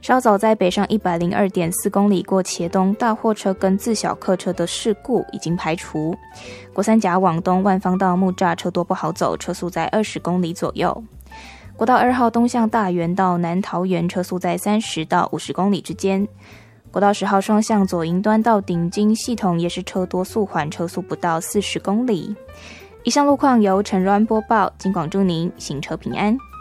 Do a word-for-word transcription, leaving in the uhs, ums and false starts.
稍早在北上 一百零二点四公里过茄东，大货车跟自小客车的事故已经排除。国三甲往东万方到木栅车多不好走，车速在二十公里左右。国道二号东向大园到南桃园，车速在三十到五十公里之间。国道十号双向左营端到顶金系统也是车多速缓，车速不到四十公里。以上路况由陈瑞安播报，金广祝您行车平安。